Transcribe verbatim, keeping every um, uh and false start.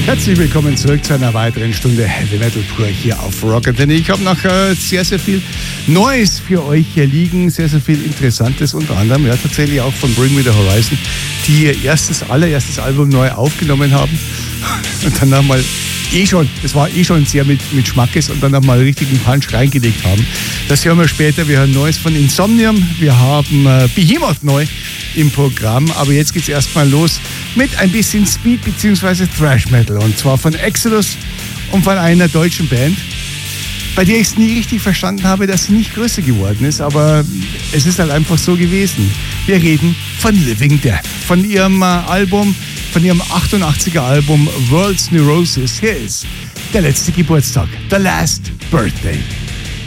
Herzlich willkommen zurück zu einer weiteren Stunde Heavy Metal pur hier auf Rock Antenne. Ich habe noch äh, sehr, sehr viel Neues für euch hier liegen, sehr, sehr viel Interessantes, unter anderem ja tatsächlich auch von Bring Me The Horizon, die ihr erstes, allererstes Album neu aufgenommen haben und dann nochmal eh schon, das war eh schon sehr mit, mit Schmackes und dann nochmal richtigen Punch reingelegt haben. Das hören wir später. Wir hören Neues von Insomnium, wir haben äh, Behemoth neu im Programm, aber jetzt geht's erstmal los mit ein bisschen Speed bzw. Thrash Metal und zwar von Exodus und von einer deutschen Band, bei der ich es nie richtig verstanden habe, dass sie nicht größer geworden ist, aber es ist halt einfach so gewesen. Wir reden von Living Death, von ihrem äh, Album, von ihrem achtundachtziger Album World's Neurosis. Hier ist der letzte Geburtstag, The Last Birthday.